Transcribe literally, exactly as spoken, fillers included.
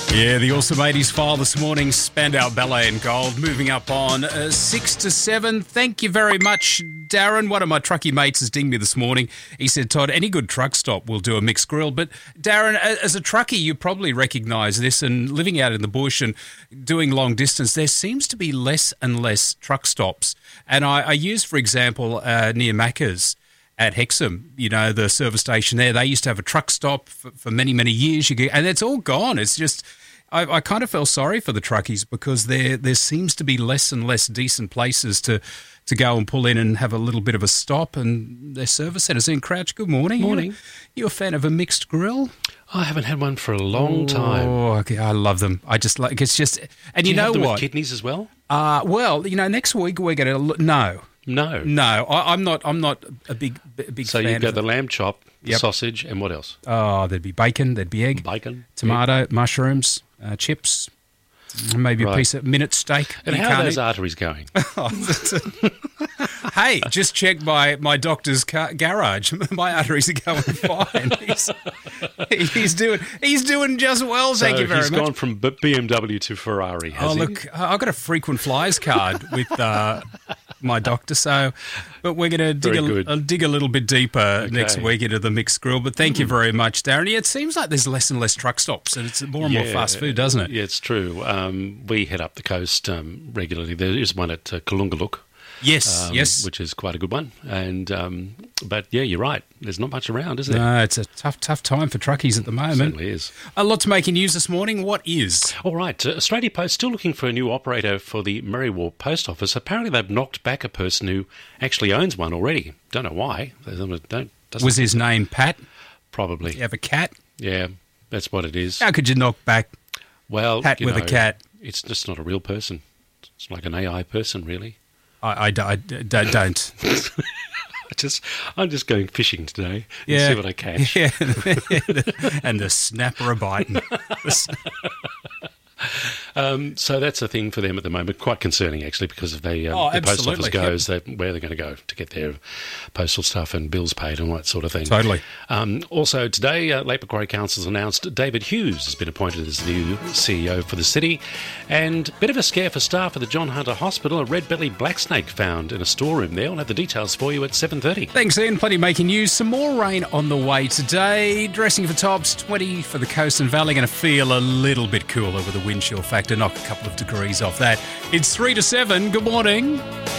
Yeah, the Awesome eighties file this morning, Spandau Ballet in gold, moving up on uh, six to seven. Thank you very much, Darren. One of my truckie mates has dinged me this morning. He said, Todd, any good truck stop will do a mixed grill. But Darren, as a truckie, you probably recognise this, and living out in the bush and doing long distance, there seems to be less and less truck stops. And I, I use, for example, uh, near Macca's at Hexham, you know, the service station there, they used to have a truck stop for, for many, many years, you get, and it's all gone. It's just... I, I kind of feel sorry for the truckies because there there seems to be less and less decent places to, to go and pull in and have a little bit of a stop, and their service centres. Ian Crouch, good morning. Morning. You, you a fan of a mixed grill? I haven't had one for a long time. Oh, okay, I love them. I just like it's just, and Do you, you know have them what? with kidneys as well? Uh well, you know, next week we're going to no. No. No, I, I'm not. I'm not a big, a big. So fan you've got of the it. lamb chop, the Yep. sausage, and what else? Oh, there'd be bacon, there'd be egg, Bacon, tomato, mushrooms, uh, chips, maybe Right. a piece of minute steak. And You how are can't those eat- arteries going? Hey, just check my, my doctor's car, garage. My arteries are going fine. He's, he's doing he's doing just well. Thank so you very he's much. gone from B- BMW to Ferrari, has Oh he? look, I- I've got a frequent flyers card with uh, my doctor. So, but we're going to dig Very a, good. uh, dig a little bit deeper next week into the mixed grill. But thank you very much, Darren. Yeah, it seems like there's less and less truck stops, and it's more and more Yeah, fast food, doesn't it? Yeah, it's true. Um, we head up the coast um, regularly. There is one at uh, Kalungaluk. Yes, um, yes. which is quite a good one. And um, but yeah, you're right. There's not much around, is there? No, it's a tough, tough time for truckies at the moment. Certainly is. A lot to making news this morning. What is? All right, uh, Australia Post still looking for a new operator for the Merriwar Post Office. Apparently, they've knocked back a person who actually owns one already. Don't know why. They don't. don't doesn't Was his name Pat? probably? You have a cat? Yeah, that's what it is. How could you knock back Well, Pat you with a know, cat? It's just not a real person. It's like an A I person, really. I, I, I don't. don't. I just, I'm just going fishing today and Yeah. see what I catch. Yeah. And the snapper a biting. Um, so that's a thing for them at the moment. Quite concerning, actually, because if they, um, Oh, the post absolutely, office goes, they, where they're going to go to get their postal stuff and bills paid and all that sort of thing. Totally. Um, also today, uh, Lake Macquarie Council's announced David Hughes has been appointed as the new C E O for the city. And a bit of a scare for staff at the John Hunter Hospital. A red-bellied black snake found in a storeroom there. We'll have the details for you at seven thirty. Thanks, Ian. Plenty making news. Some more rain on the way today. Dressing for tops, twenty for the coast and valley. Going to feel a little bit cooler with a wind chill factor. Knock a couple of degrees off that. It's three to seven. Good morning.